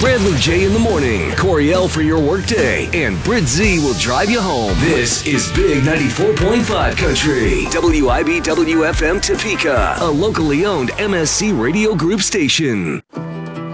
Bradley J in the morning, Corey L for your workday, and Britt Z will drive you home. This is Big 94.5 Country, WIBW FM Topeka, a locally owned MSC Radio Group station.